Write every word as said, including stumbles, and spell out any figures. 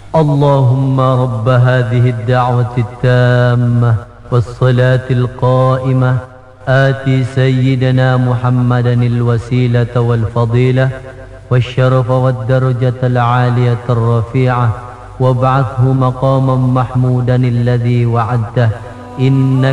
اللهم رب هذه الدعوة التامة والصلاة القائمة آتِ سيدنا محمدا الوسيلة والفضيلة والشرف والدرجة العالية الرفيعة وابعثه مقاما محمودا الذي وعدته إنك